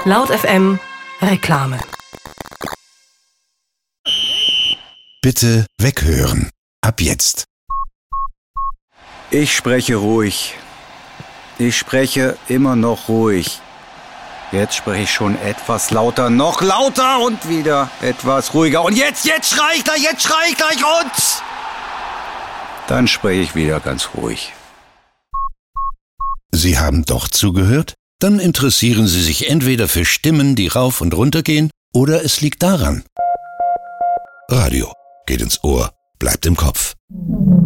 Laut FM Reklame. Bitte weghören. Ab jetzt. Ich spreche ruhig. Ich spreche immer noch ruhig. Jetzt spreche ich schon etwas lauter, noch lauter und wieder etwas ruhiger. Und jetzt schrei ich gleich und dann spreche ich wieder ganz ruhig. Sie haben doch zugehört? Dann interessieren Sie sich entweder für Stimmen, die rauf und runter gehen, oder es liegt daran. Radio geht ins Ohr, bleibt im Kopf.